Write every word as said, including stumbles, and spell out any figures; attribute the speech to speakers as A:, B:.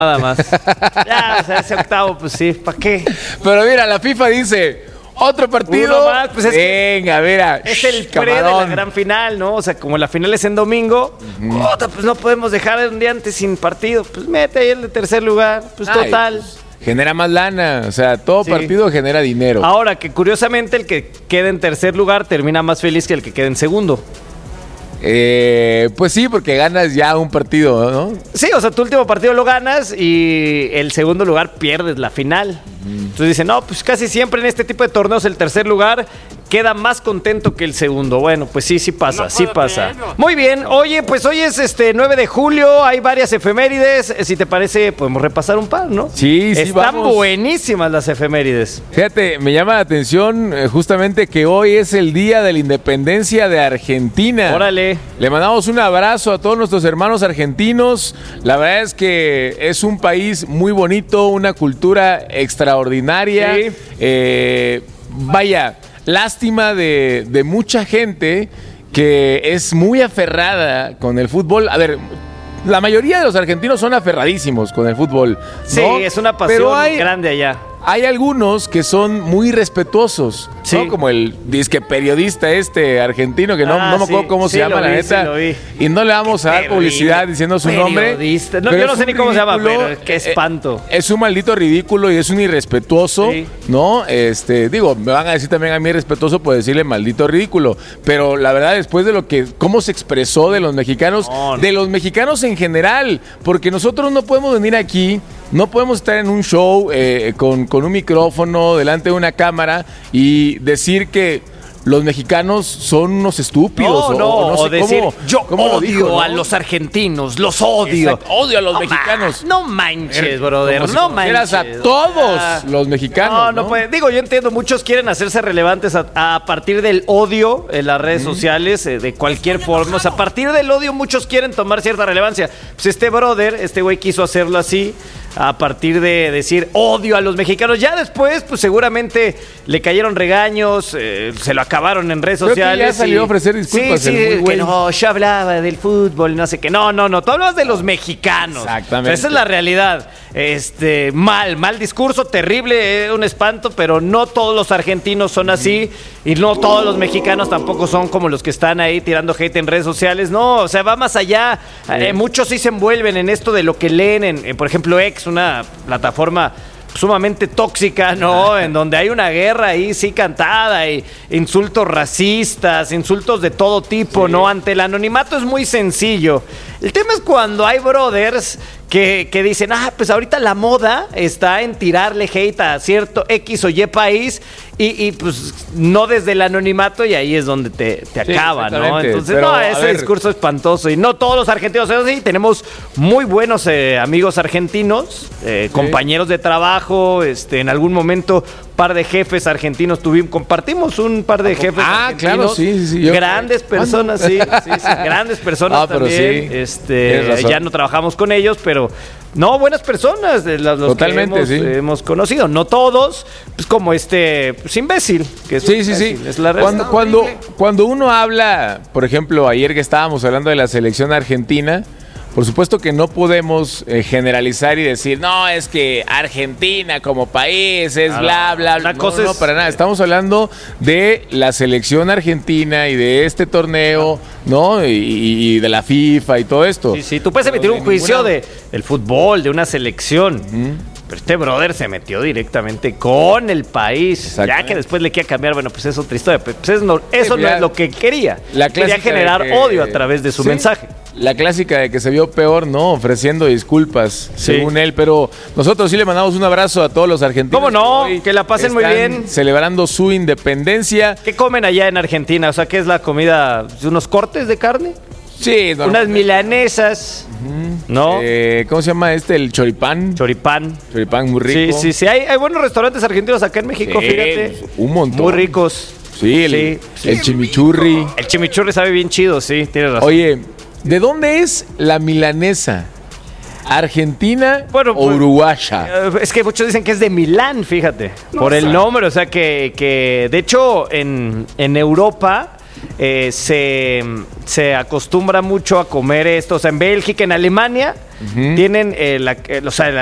A: Nada más. Ya, o sea, ese octavo, pues sí, ¿para qué?
B: Pero mira, la FIFA dice, otro partido.
A: Uno más, pues es
B: Venga,
A: que
B: mira.
A: es el pre de la gran final, ¿no? O sea, como la final es en domingo, uh-huh. Ota, pues no podemos dejar un día antes sin partido. Pues mete ahí el de tercer lugar, pues Ay, total.
B: Pues, genera más lana, o sea, todo sí. partido genera dinero.
A: Ahora, que curiosamente el que quede en tercer lugar termina más feliz que el que quede en segundo.
B: Eh, pues sí, porque ganas ya un partido, ¿no?
A: Sí, o sea, tu último partido lo ganas y el segundo lugar pierdes la final. Mm. Entonces dicen, no, pues casi siempre en este tipo de torneos el tercer lugar queda más contento que el segundo. Bueno, pues sí, sí pasa, no sí pasa. Creerlo. Muy bien, oye, pues hoy es este nueve de julio, hay varias efemérides. Si te parece, podemos repasar un par, ¿no?
B: Sí, sí,
A: Están
B: vamos.
A: buenísimas las efemérides.
B: Fíjate, me llama la atención eh, justamente que hoy es el día de la independencia de Argentina.
A: Órale.
B: Le mandamos un abrazo a todos nuestros hermanos argentinos. La verdad es que es un país muy bonito, una cultura extraordinaria. Sí. Eh, vaya, lástima de, de mucha gente que es muy aferrada con el fútbol. A ver, la mayoría de los argentinos son aferradísimos con el fútbol, ¿no?
A: Sí, es una pasión Pero hay, grande allá.
B: Hay algunos que son muy respetuosos, sí. ¿no? Como el disque periodista este argentino, que no, ah, no me acuerdo sí, cómo sí, se llama, la vi, neta. Sí, y no le vamos a dar publicidad diciendo su nombre.
A: No, yo no sé ni cómo se llama, pero qué espanto.
B: Eh, es un maldito ridículo y es un irrespetuoso, sí. ¿no? Este, digo, me van a decir también a mí irrespetuoso por decirle maldito ridículo. Pero la verdad, después de lo que, cómo se expresó de los mexicanos, no, no. de los mexicanos en general, porque nosotros no podemos venir aquí. No podemos estar en un show eh, con, con un micrófono delante de una cámara y decir que los mexicanos son unos estúpidos.
A: No, no,
B: o, o, no sé
A: o decir,
B: cómo,
A: yo
B: cómo
A: odio
B: dijo, ¿no?
A: a los argentinos, los odio.
B: Exacto, odio a los no mexicanos.
A: No manches, brother,
B: si
A: no manches.
B: a todos ah, los mexicanos.
A: No,
B: no,
A: no puede. Digo, yo entiendo, muchos quieren hacerse relevantes a, a partir del odio en las redes mm. sociales, eh, de cualquier forma. O sea, a partir del odio muchos quieren tomar cierta relevancia. Pues este brother, este güey quiso hacerlo así, a partir de decir odio a los mexicanos. Ya después, pues seguramente le cayeron regaños, eh, se lo acabaron en redes
B: Creo
A: sociales.
B: Que ya salió y... a ofrecer disculpas.
A: Sí, sí, que no, yo hablaba del fútbol, no sé qué. No, no, no, tú hablabas de los mexicanos.
B: Exactamente.
A: O sea, esa es la realidad. Este, mal, mal discurso, terrible, eh, un espanto, pero no todos los argentinos son así y no todos los mexicanos tampoco son como los que están ahí tirando hate en redes sociales. No, o sea, va más allá. Sí. Eh, muchos sí se envuelven en esto de lo que leen en, en por ejemplo, X, una plataforma sumamente tóxica, ¿no? En donde hay una guerra ahí sí cantada y insultos racistas, insultos de todo tipo, sí. ¿no? Ante el anonimato es muy sencillo. El tema es cuando hay brothers que, que dicen, ah, pues ahorita la moda está en tirarle hate a cierto X o Y país y, y pues no desde el anonimato, y ahí es donde te, te sí, acaba, ¿no? Entonces, pero, no, ese ver. discurso espantoso. Y no todos los argentinos, eso sí, tenemos muy buenos eh, amigos argentinos, eh, sí. compañeros de trabajo, este, en algún momento par de jefes argentinos tuvimos, compartimos un par de jefes
B: ah,
A: argentinos.
B: Claro, sí, sí, sí. Yo,
A: grandes personas, sí, sí, sí, grandes personas ah, también. Sí. Este, ya no trabajamos con ellos, pero no, buenas personas, los, los
B: Totalmente,
A: que hemos,
B: sí.
A: eh, hemos conocido. No todos, pues como este pues, imbécil. Que es
B: sí,
A: imbécil,
B: sí, sí.
A: Es la
B: cuando, cuando, cuando uno habla, por ejemplo, ayer que estábamos hablando de la selección argentina, por supuesto que no podemos eh, generalizar y decir, no, es que Argentina como país es ah, bla, bla, bla. No, no, no, para nada. Estamos hablando de la selección argentina y de este torneo, ¿no? Y, y de la FIFA y todo esto.
A: Sí, sí, tú puedes emitir un juicio ninguna... de, del fútbol, de una selección. Uh-huh. Pero este brother se metió directamente con el país. Ya que después le quiera cambiar, bueno, pues es otra historia. Pues es no, eso sí, no es lo que quería.
B: La
A: quería generar
B: que...
A: odio a través de su
B: sí.
A: mensaje.
B: La clásica de que se vio peor, ¿no? Ofreciendo disculpas, sí. según él. Pero nosotros sí le mandamos un abrazo a todos los argentinos.
A: ¿Cómo no? Que, que la pasen muy bien.
B: Celebrando su independencia.
A: ¿Qué comen allá en Argentina? O sea, ¿qué es la comida? ¿Unos cortes de carne?
B: Sí. No,
A: Unas milanesas, uh-huh. ¿no?
B: Eh, ¿Cómo se llama este? El choripán.
A: Choripán.
B: Choripán muy rico.
A: Sí, sí, sí. Hay, hay buenos restaurantes argentinos acá en México, sí, fíjate.
B: Un montón.
A: Muy ricos.
B: Sí, el, sí. el chimichurri.
A: El chimichurri sabe bien chido, sí, tienes razón.
B: Oye, ¿de dónde es la milanesa? ¿Argentina
A: bueno,
B: o uruguaya?
A: Pues, es que muchos dicen que es de Milán, fíjate, no por sé. el nombre. O sea, que, que de hecho en, en Europa eh, se, se acostumbra mucho a comer esto. O sea, en Bélgica, en Alemania, uh-huh. tienen, eh, la, eh, o sea,